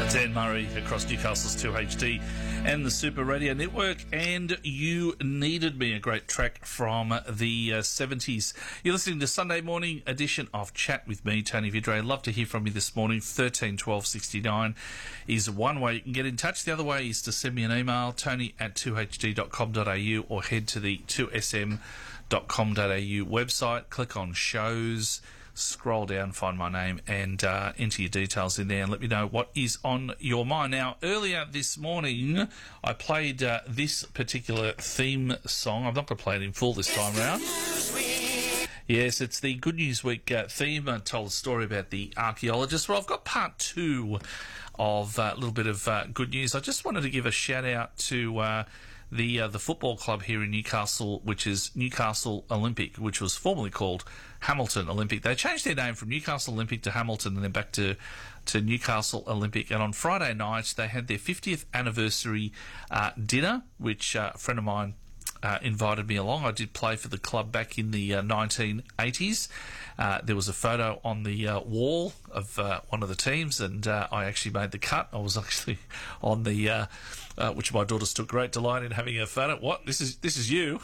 Dan Murray across Newcastle's 2HD and the Super Radio Network, and You Needed Me, a great track from the 70s. You're listening to Sunday morning edition of Chat with me, Tony Vidray. Love to hear from you this morning. 13 12 69 is one way you can get in touch. The other way is to send me an email, tony@2hd.com.au, or head to the 2sm.com.au website, click on shows, scroll down, find my name, and enter your details in there and let me know what is on your mind. Now, earlier this morning, I played this particular theme song. I'm not going to play it in full this time round. Yes, it's the Good News Week theme. I told a story about the archaeologist. Well, I've got part two of a little bit of good news. I just wanted to give a shout out to the football club here in Newcastle, which is Newcastle Olympic, which was formerly called Hamilton Olympic. They changed their name from Newcastle Olympic to Hamilton and then back to Newcastle Olympic. And on Friday night, they had their 50th anniversary dinner, which a friend of mine invited me along. I did play for the club back in the 1980s. There was a photo on the wall of one of the teams, and I actually made the cut. I was actually on the which my daughters took great delight in having a photo. What? This is you?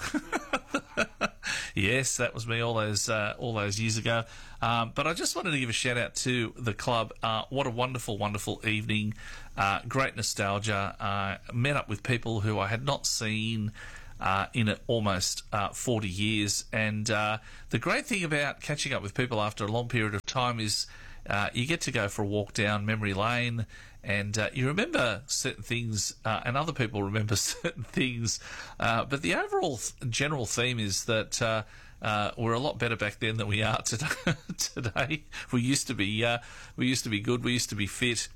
Yes, that was me all those years ago. But I just wanted to give a shout out to the club. What a wonderful, wonderful evening. Great nostalgia. Met up with people who I had not seen in almost 40 years. And the great thing about catching up with people after a long period of time is you get to go for a walk down memory lane, and you remember certain things, and other people remember certain things. But the overall general theme is that we're a lot better back then than we are today. We used to be good. We used to be fit.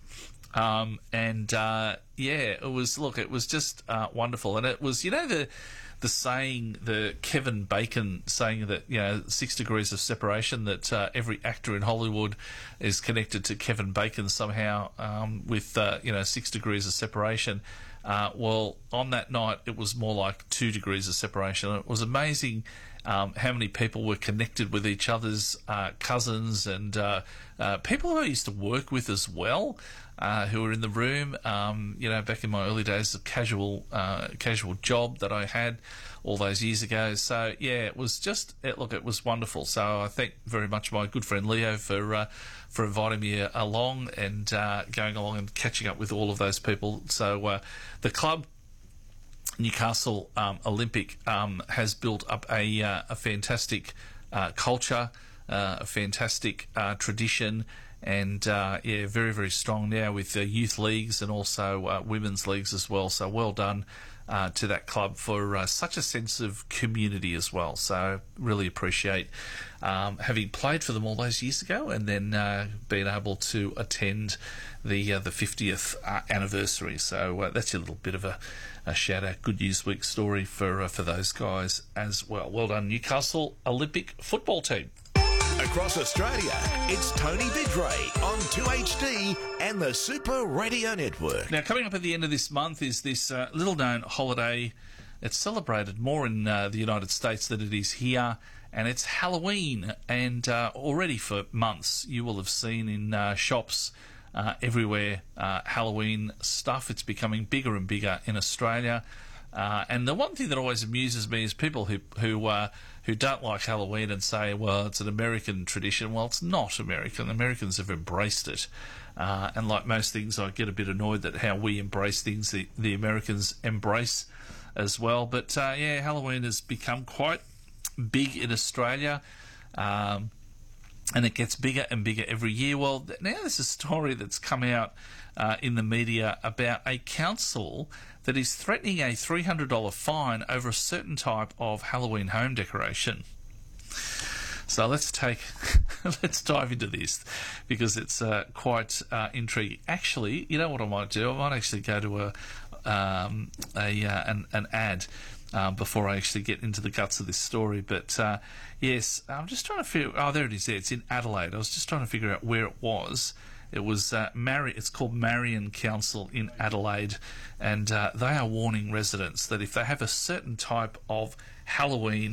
It was just wonderful. And it was, the saying, the Kevin Bacon saying that, 6 degrees of separation, that every actor in Hollywood is connected to Kevin Bacon somehow, with 6 degrees of separation. Well, on that night, it was more like 2 degrees of separation. It was amazing how many people were connected with each other's cousins and people who I used to work with as well, who were in the room. Back in my early days, a casual job that I had all those years ago. So yeah, it was it was wonderful. So I thank very much my good friend Leo for inviting me along and going along and catching up with all of those people. So the club, Newcastle Olympic, has built up a fantastic culture, a fantastic tradition, and very, very strong now with youth leagues and also women's leagues as well. So well done to that club for such a sense of community as well. So really appreciate having played for them all those years ago, and then being able to attend the 50th anniversary. So that's a little bit of a shout out, Good News Week story for those guys as well. Well done, Newcastle Olympic football team. Across Australia, it's Tony Vidray on 2HD and the Super Radio Network. Now, coming up at the end of this month is this little-known holiday. It's celebrated more in the United States than it is here, and it's Halloween. And already for months, you will have seen in shops everywhere Halloween stuff. It's becoming bigger and bigger in Australia. And the one thing that always amuses me is people who don't like Halloween and say, well, it's an American tradition. Well, it's not American. Americans have embraced it. And like most things, I get a bit annoyed that how we embrace things, the Americans embrace as well. But Halloween has become quite big in Australia. And it gets bigger and bigger every year. Well, now there's a story that's come out in the media about a council that is threatening a $300 fine over a certain type of Halloween home decoration. So let's dive into this, because it's quite intriguing. Actually, you know what I might do? I might actually go to an ad before I actually get into the guts of this story. But yes, I'm just trying to figure. Oh, there it is. There, it's in Adelaide. I was just trying to figure out where it was. It was It's called Marion Council in Adelaide, and they are warning residents that if they have a certain type of Halloween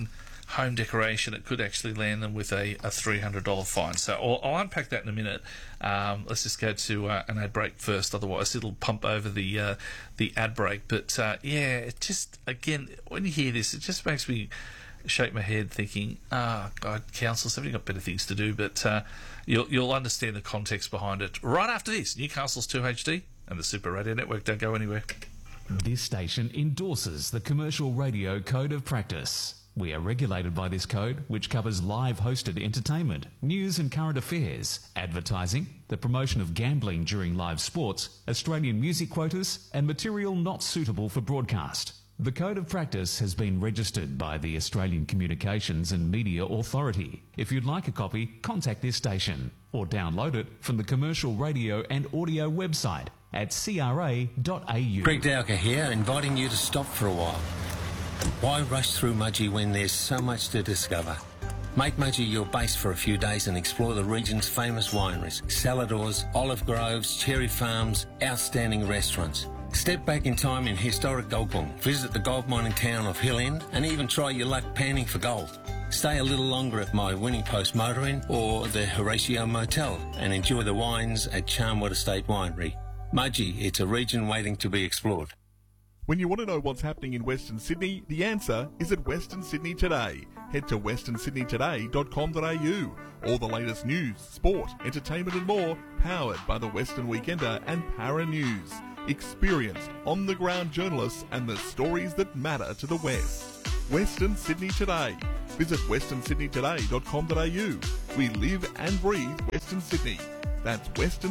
home decoration, it could actually land them with a $300 fine. So I'll unpack that in a minute. Let's just go to an ad break first, otherwise it'll pump over the ad break. But it just, again, when you hear this, it just makes me shake my head thinking, God, councils, haven't you got better things to do? But you'll understand the context behind it right after this. Newcastle's 2HD and the Super Radio Network. Don't go anywhere. This station endorses the Commercial Radio Code of Practice. We are regulated by this code, which covers live hosted entertainment, news and current affairs, advertising, the promotion of gambling during live sports, Australian music quotas, and material not suitable for broadcast. The Code of Practice has been registered by the Australian Communications and Media Authority. If you'd like a copy, contact this station or download it from the Commercial Radio and Audio website at cra.au. Greg Dowker here, inviting you to stop for a while. Why rush through Mudgee when there's so much to discover? Make Mudgee your base for a few days and explore the region's famous wineries, salladors, olive groves, cherry farms, outstanding restaurants. Step back in time in historic Goldbong, visit the gold mining town of Hill End, and even try your luck panning for gold. Stay a little longer at my Winning Post Motor Inn or the Horatio Motel and enjoy the wines at Charnwood Estate Winery. Mudgee, it's a region waiting to be explored. When you want to know what's happening in Western Sydney, the answer is at Western Sydney Today. Head to westernsydneytoday.com.au. All the latest news, sport, entertainment and more, powered by the Western Weekender and Para News. Experienced, on-the-ground journalists and the stories that matter to the West. Western Sydney Today. Visit westernsydneytoday.com.au. We live and breathe Western Sydney. That's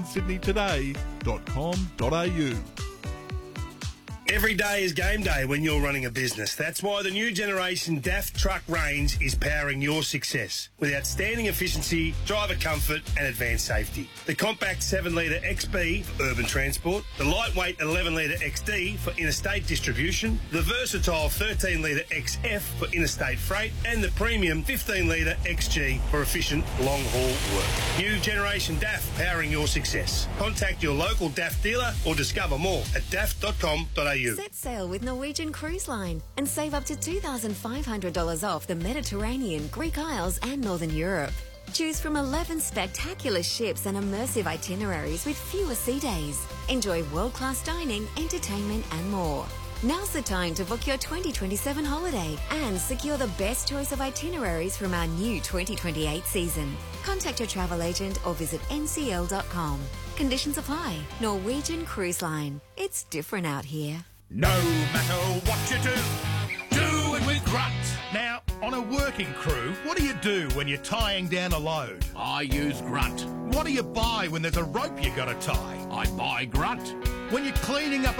westernsydneytoday.com.au. Every day is game day when you're running a business. That's why the new generation DAF truck range is powering your success with outstanding efficiency, driver comfort and advanced safety. The compact 7-litre XB for urban transport, the lightweight 11-litre XD for interstate distribution, the versatile 13-litre XF for interstate freight and the premium 15-litre XG for efficient long-haul work. New generation DAF powering your success. Contact your local DAF dealer or discover more at daf.com.au. Set sail with Norwegian Cruise Line and save up to $2,500 off the Mediterranean, Greek Isles and Northern Europe. Choose from 11 spectacular ships and immersive itineraries with fewer sea days. Enjoy world-class dining, entertainment and more. Now's the time to book your 2027 holiday and secure the best choice of itineraries from our new 2028 season. Contact your travel agent or visit ncl.com. Conditions apply. Norwegian Cruise Line. It's different out here. No matter what you do it with Grunt. Now, on a working crew, what do when you're tying down a load? I use Grunt. What do you buy when there's a rope you got to tie? I buy Grunt. When you're cleaning up